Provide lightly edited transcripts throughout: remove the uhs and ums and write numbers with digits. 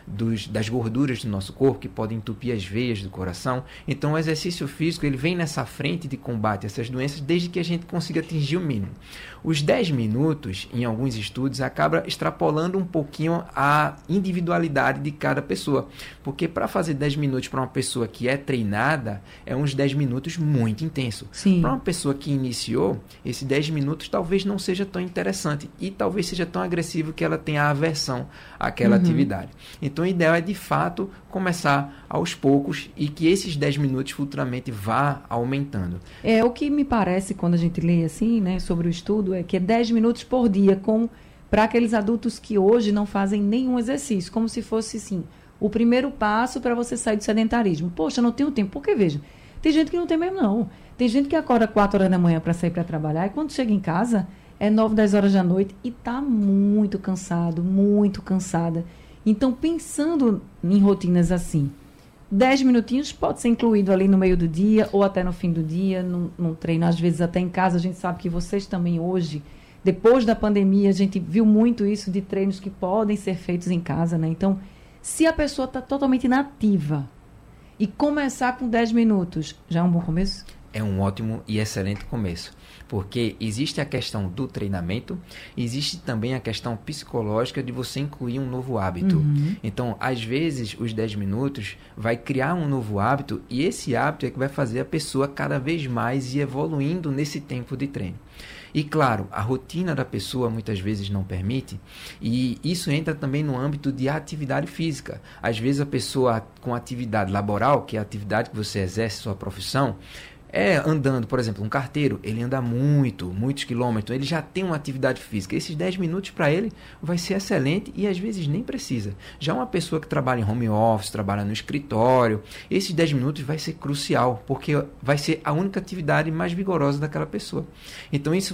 das gorduras do nosso corpo, que podem entupir as veias do coração. Então o exercício físico ele vem nessa frente de combate a essas doenças desde que a gente consiga atingir o mínimo. Os 10 minutos, em alguns estudos, acaba extrapolando um pouquinho a individualidade de cada pessoa, porque para fazer 10 minutos para uma pessoa que é treinada, é uns 10 minutos muito intenso. Para uma pessoa que iniciou, esses 10 minutos talvez não seja tão interessante e talvez seja tão agressivo que ela tenha aversão àquela atividade. Então o ideal é de fato começar aos poucos e que esses 10 minutos futuramente vá aumentando. O que me parece quando a gente lê assim, né, sobre o estudo, é que é 10 minutos por dia para aqueles adultos que hoje não fazem nenhum exercício, como se fosse assim, o primeiro passo para você sair do sedentarismo. Poxa, não tenho tempo, porque veja, tem gente que não tem mesmo não. Tem gente que acorda 4 horas da manhã para sair para trabalhar e quando chega em casa é 9, 10 horas da noite e está muito cansado, muito cansada. Então, pensando em rotinas assim, 10 minutinhos pode ser incluído ali no meio do dia ou até no fim do dia, num treino, às vezes até em casa. A gente sabe que vocês também hoje, depois da pandemia, a gente viu muito isso de treinos que podem ser feitos em casa, né? Então, se a pessoa está totalmente inativa e começar com 10 minutos, já é um bom começo? É um ótimo e excelente começo, porque existe a questão do treinamento, existe também a questão psicológica de você incluir um novo hábito. Então, às vezes, os 10 minutos vai criar um novo hábito e esse hábito é que vai fazer a pessoa cada vez mais ir evoluindo nesse tempo de treino. E claro, a rotina da pessoa muitas vezes não permite, e isso entra também no âmbito de atividade física. Às vezes a pessoa com atividade laboral, que é a atividade que você exerce, sua profissão, andando, por exemplo, um carteiro, ele anda muitos quilômetros, ele já tem uma atividade física. Esses 10 minutos para ele vai ser excelente e às vezes nem precisa. Já uma pessoa que trabalha em home office, trabalha no escritório, esses 10 minutos vai ser crucial, porque vai ser a única atividade mais vigorosa daquela pessoa. Então isso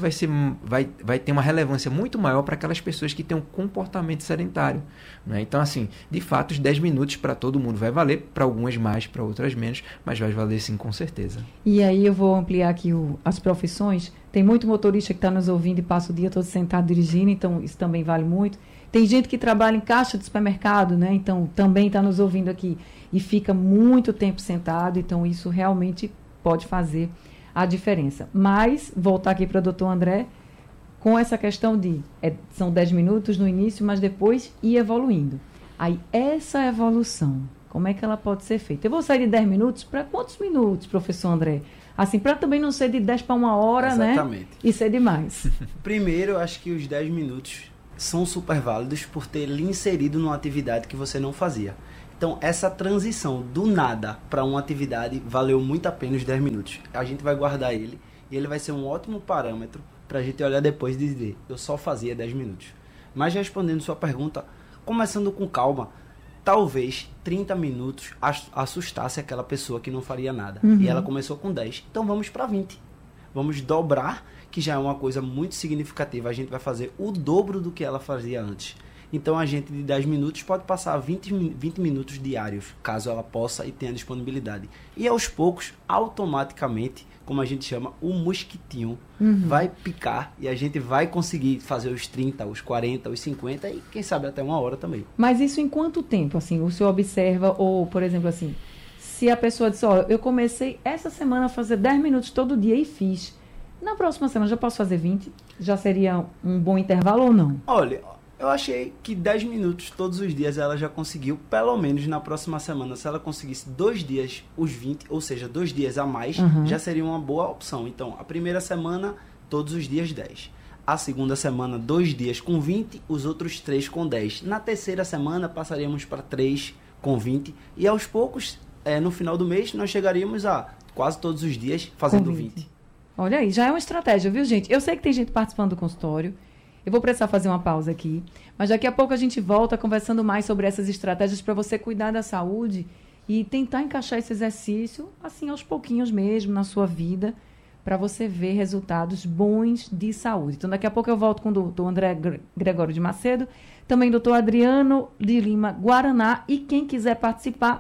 vai ter uma relevância muito maior para aquelas pessoas que têm um comportamento sedentário, né? Então, assim, de fato, os 10 minutos para todo mundo vai valer, para algumas mais, para outras menos, mas vai valer sim, com certeza. E aí eu vou ampliar aqui as profissões. Tem muito motorista que está nos ouvindo e passa o dia todo sentado dirigindo, então isso também vale muito. Tem gente que trabalha em caixa de supermercado, né? Então também está nos ouvindo aqui e fica muito tempo sentado, então isso realmente pode fazer a diferença. Mas, voltar aqui para o doutor André, com essa questão são 10 minutos no início, mas depois ir evoluindo. Aí, essa evolução, como é que ela pode ser feita? Eu vou sair de 10 minutos para quantos minutos, professor André? Assim, para também não ser de 10 para 1 hora, exatamente, né? E ser demais. Primeiro, eu acho que os 10 minutos são super válidos por ter lhe inserido numa atividade que você não fazia. Então, essa transição do nada para uma atividade valeu muito a pena os 10 minutos. A gente vai guardar ele e ele vai ser um ótimo parâmetro para a gente olhar depois e dizer, eu só fazia 10 minutos. Mas respondendo sua pergunta, começando com calma, talvez 30 minutos assustasse aquela pessoa que não faria nada. E ela começou com 10. Então vamos para 20. Vamos dobrar, que já é uma coisa muito significativa. A gente vai fazer o dobro do que ela fazia antes. Então a gente de 10 minutos pode passar a 20 minutos diários, caso ela possa e tenha disponibilidade. E aos poucos, automaticamente, como a gente chama, o mosquitinho vai picar e a gente vai conseguir fazer os 30, os 40, os 50 e quem sabe até 1 hora também. Mas isso em quanto tempo, assim, o senhor observa, ou, por exemplo, assim, se a pessoa diz, eu comecei essa semana a fazer 10 minutos todo dia e fiz, na próxima semana já posso fazer 20? Já seria um bom intervalo ou não? Olha, eu achei que 10 minutos todos os dias ela já conseguiu, pelo menos na próxima semana, se ela conseguisse 2 dias os 20, ou seja, 2 dias a mais, já seria uma boa opção. Então, a primeira semana, todos os dias 10. A segunda semana, 2 dias com 20, os outros 3 com 10. Na terceira semana, passaríamos para 3 com 20. E aos poucos, no final do mês, nós chegaríamos a quase todos os dias fazendo 20. Olha aí, já é uma estratégia, viu, gente? Eu sei que tem gente participando do consultório. Eu vou precisar fazer uma pausa aqui, mas daqui a pouco a gente volta conversando mais sobre essas estratégias para você cuidar da saúde e tentar encaixar esse exercício, assim, aos pouquinhos mesmo, na sua vida, para você ver resultados bons de saúde. Então, daqui a pouco eu volto com o doutor André Gregório de Macedo, também doutor Adriano de Lima Guaraná, e quem quiser participar,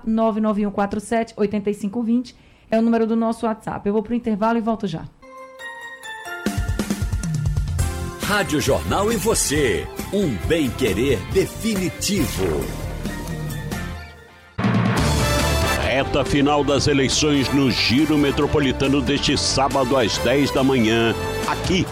99147-8520 é o número do nosso WhatsApp. Eu vou para o intervalo e volto já. Rádio Jornal e você, um bem-querer definitivo. Reta final das eleições no Giro Metropolitano deste sábado às 10 da manhã, aqui